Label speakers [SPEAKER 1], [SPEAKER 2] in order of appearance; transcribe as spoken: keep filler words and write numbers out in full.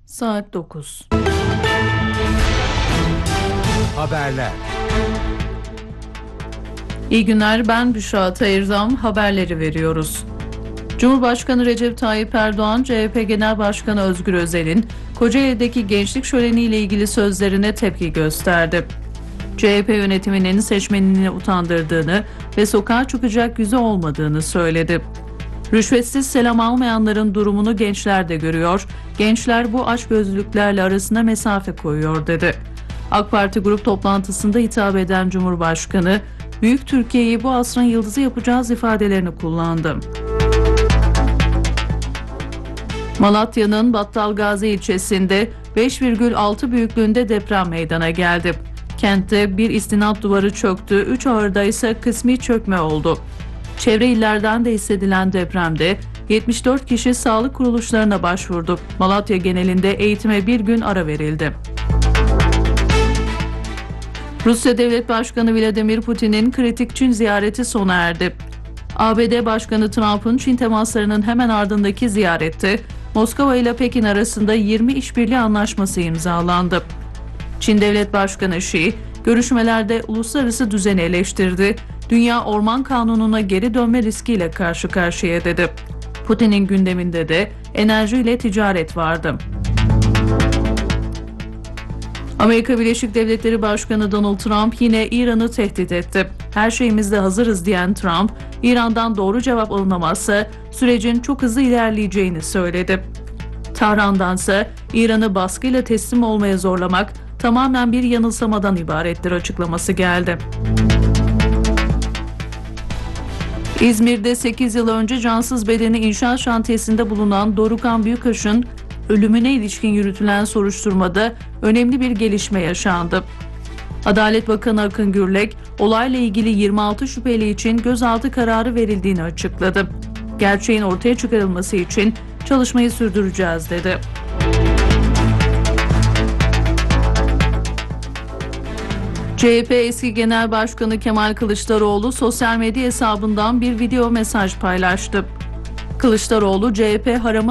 [SPEAKER 1] Saat dokuz.
[SPEAKER 2] Haberler.
[SPEAKER 1] İyi günler, ben Büşra Tayırdam. Haberleri veriyoruz. Cumhurbaşkanı Recep Tayyip Erdoğan, C H P Genel Başkanı Özgür Özel'in Kocaeli'deki gençlik şöleniyle ilgili sözlerine tepki gösterdi. C H P yönetiminin seçmenini utandırdığını ve sokağa çıkacak yüzü olmadığını söyledi. Rüşvetsiz selam almayanların durumunu gençler de görüyor, gençler bu açgözlülüklerle arasına mesafe koyuyor dedi. AK Parti grup toplantısında hitap eden Cumhurbaşkanı, "Büyük Türkiye'yi bu asrın yıldızı yapacağız" ifadelerini kullandı. Malatya'nın Battalgazi ilçesinde beş virgül altı büyüklüğünde deprem meydana geldi. Kentte bir istinat duvarı çöktü, üç ağırda ise kısmi çökme oldu. Çevre illerden de hissedilen depremde yetmiş dört kişi sağlık kuruluşlarına başvurdu. Malatya genelinde eğitime bir gün ara verildi. Rusya Devlet Başkanı Vladimir Putin'in kritik Çin ziyareti sona erdi. A B D Başkanı Trump'ın Çin temaslarının hemen ardındaki ziyarette Moskova ile Pekin arasında yirmi işbirliği anlaşması imzalandı. Çin Devlet Başkanı Xi, görüşmelerde uluslararası düzeni eleştirdi, dünya orman kanununa geri dönme riskiyle karşı karşıya dedi. Putin'in gündeminde de enerji ile ticaret vardı. Amerika Birleşik Devletleri Başkanı Donald Trump yine İran'ı tehdit etti. "Her şeyimizde hazırız" diyen Trump, İran'dan doğru cevap alınamazsa sürecin çok hızlı ilerleyeceğini söyledi. Tahran'dansa İran'ı baskıyla teslim olmaya zorlamak tamamen bir yanılsamadan ibarettir açıklaması geldi. İzmir'de sekiz yıl önce cansız bedeni inşaat şantiyesinde bulunan Dorukhan Büyükaş'ın ölümüne ilişkin yürütülen soruşturmada önemli bir gelişme yaşandı. Adalet Bakanı Akın Gürlek, olayla ilgili yirmi altı şüpheli için gözaltı kararı verildiğini açıkladı. "Gerçeğin ortaya çıkarılması için çalışmayı sürdüreceğiz" dedi. C H P eski Genel Başkanı Kemal Kılıçdaroğlu sosyal medya hesabından bir video mesaj paylaştı. Kılıçdaroğlu, C H P harama